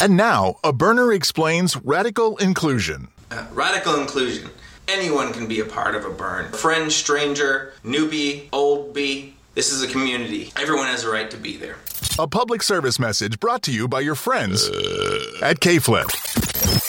And now, A Burner explains radical inclusion. Radical inclusion. Anyone can be a part of a burn. Friend, stranger, newbie, old bee. This is a community. Everyone has a right to be there. A public service message brought to you by your friends at K-Flip.